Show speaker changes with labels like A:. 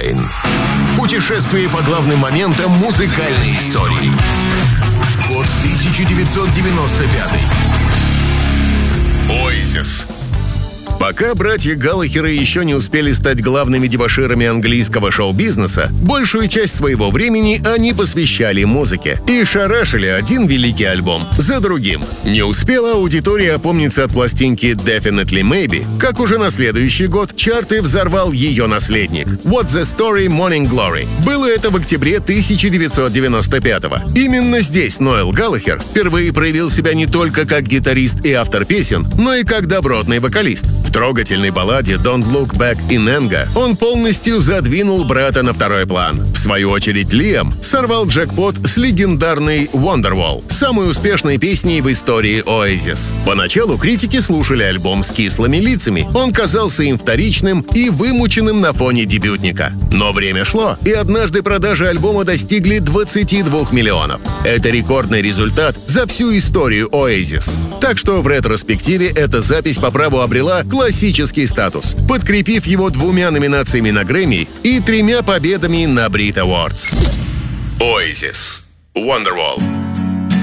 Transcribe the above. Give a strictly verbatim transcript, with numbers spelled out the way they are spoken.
A: Rain. Путешествие по главным моментам музыкальной истории. Год тысяча девятьсот девяносто пятый. Oasis. Пока братья Галлахеры еще не успели стать главными дебоширами английского шоу-бизнеса, большую часть своего времени они посвящали музыке и шарашили один великий альбом за другим. Не успела аудитория опомниться от пластинки Definitely Maybe, как уже на следующий год чарты взорвал ее наследник What's the Story Morning Glory. Было это в октябре тысяча девятьсот девяносто пятого. Именно здесь Ноэл Галлахер впервые проявил себя не только как гитарист и автор песен, но и как добротный вокалист. В трогательной балладе «Don't Look Back in Anger» он полностью задвинул брата на второй план. В свою очередь Лиам сорвал джекпот с легендарной «Wonderwall», самой успешной песней в истории Oasis. Поначалу критики слушали альбом с кислыми лицами. Он казался им вторичным и вымученным на фоне дебютника. Но время шло, и однажды продажи альбома достигли двадцати двух миллионов. Это рекордный результат за всю историю Oasis. Так что в ретроспективе эта запись по праву обрела классический статус, подкрепив его двумя номинациями на Грэмми и тремя победами на Brit Awards. Oasis. Wonderwall.